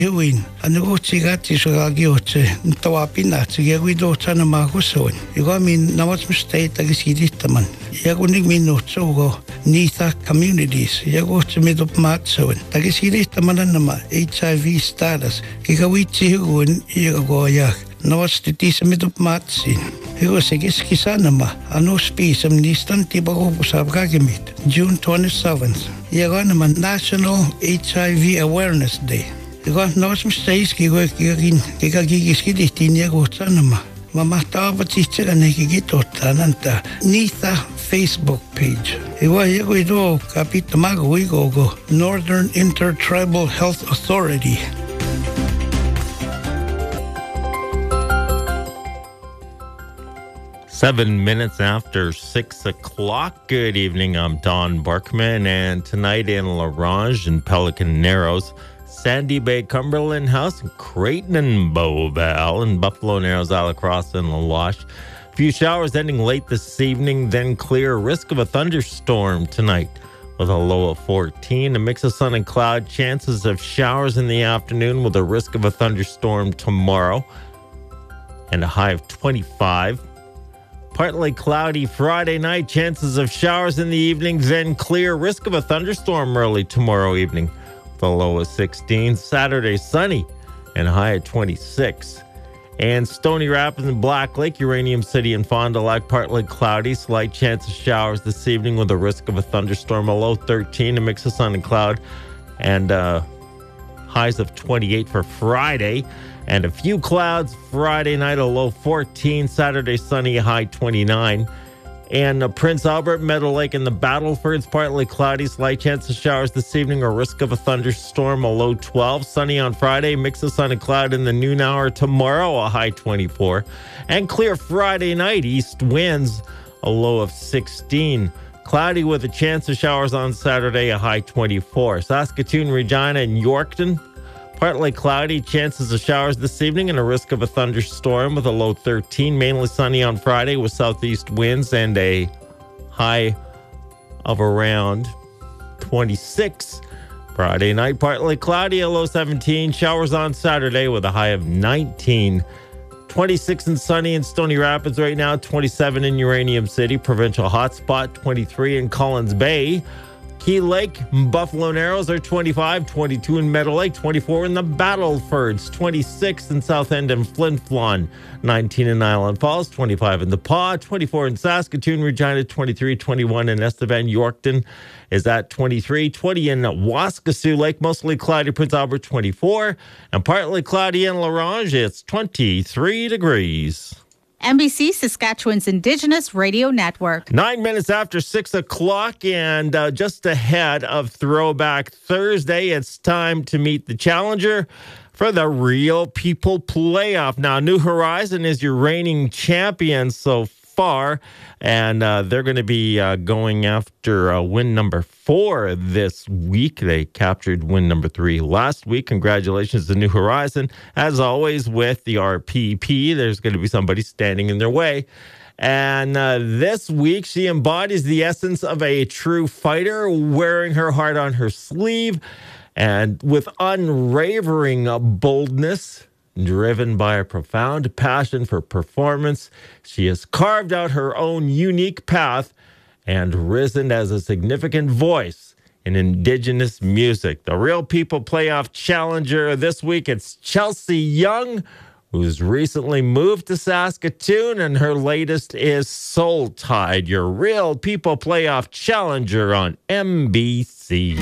Iwin, ano tigati sa gagiote, tawapina, tigawid sana makuson. Min nawas mistake tagisidit man. Yagunig minutso go, Nitha communities, yagot midop matson. Tagisidit man nama, HIV status, kikawit sihugun, iagoyak. Nawas titis midop matsin. Higo sigis kisanama, ano spisam nistan tibago pusab kagimit. June 27th. Yago naman National HIV Awareness Day. Higo nawas mistakes kikagigis kiditin yago sanama. Mamahtawa patitsa na hikikita nanta Nitha Facebook page. Higo yago ito kapit mago go Northern Intertribal Health Authority. Seven minutes after 6 o'clock. Good evening. I'm Don Barkman, and tonight in La Ronge and Pelican Narrows, Sandy Bay, Cumberland House, Creighton and Beauval, and Buffalo Narrows, Alacross and La Loche. A few showers ending late this evening, then clear. Risk of a thunderstorm tonight with a low of 14. A mix of sun and cloud. Chances of showers in the afternoon with a risk of a thunderstorm tomorrow and a high of 25. Partly cloudy Friday night, chances of showers in the evening, then clear. Risk of a thunderstorm early tomorrow evening with a low of 16. Saturday sunny and a high of 26. And Stony Rapids and Black Lake, Uranium City and Fond du Lac, partly cloudy, slight chance of showers this evening with a risk of a thunderstorm, a low 13, a mix of sun and cloud, and highs of 28 for Friday. And a few clouds Friday night, a low 14. Saturday, sunny, a high 29. And Prince Albert, Meadow Lake, and the Battlefords, partly cloudy, slight chance of showers this evening, or risk of a thunderstorm, a low 12. Sunny on Friday, mix of sun and cloud in the noon hour tomorrow, a high 24. And clear Friday night, east winds, a low of 16. Cloudy with a chance of showers on Saturday, a high 24. Saskatoon, Regina, and Yorkton, partly cloudy, chances of showers this evening and a risk of a thunderstorm with a low 13. Mainly sunny on Friday with southeast winds and a high of around 26. Friday night, partly cloudy, a low 17. Showers on Saturday with a high of 19. 26 and sunny in Stony Rapids right now, 27 in Uranium City, provincial hotspot, 23 in Collins Bay. Key Lake, Buffalo Narrows are 25, 22 in Meadow Lake, 24 in the Battlefords, 26 in South End and Flin Flon, 19 in Island Falls, 25 in the Paw, 24 in Saskatoon, Regina, 23, 21 in Estevan. Yorkton is at 23, 20 in Waskesiu Lake, mostly cloudy, Prince Albert, 24, and partly cloudy in La Ronge, it's 23 degrees. NBC, Saskatchewan's Indigenous Radio Network. 9 minutes after 6 o'clock, and just ahead of Throwback Thursday, it's time to meet the challenger for the Real People Playoff. Now, New Horizon is your reigning champion so far, and they're going to be going after win number 4 this week. They captured win number 3 last week. Congratulations to New Horizon. As always, with the RPP, there's going to be somebody standing in their way. And this week, she embodies the essence of a true fighter, wearing her heart on her sleeve, and with unwavering boldness, driven by a profound passion for performance, she has carved out her own unique path and risen as a significant voice in Indigenous music. The Real People Playoff challenger this week, it's Chelsea Young, who's recently moved to Saskatoon, and her latest is Soul Tide, your Real People Playoff challenger on MBC.